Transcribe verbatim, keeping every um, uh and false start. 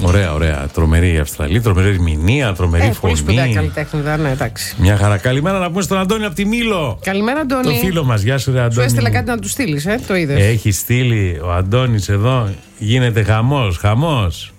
Ωραία, ωραία. Τρομερή η Αυστραλία, τρομερή ερμηνεία, τρομερή ε, φωνή. Πολύ σπουδαία καλλιτέχνηδα, ναι, εντάξει. Μια χαρά. Καλημέρα να πούμε στον Αντώνη από τη Μήλο. Καλημέρα, Αντώνη. Το φίλο μας. Γεια σου, ρε Αντώνη. Σου έστειλα κάτι να του στείλει, ε, το είδες. Έχει στείλει ο Αντώνης εδώ. Γίνεται χαμός, χαμός.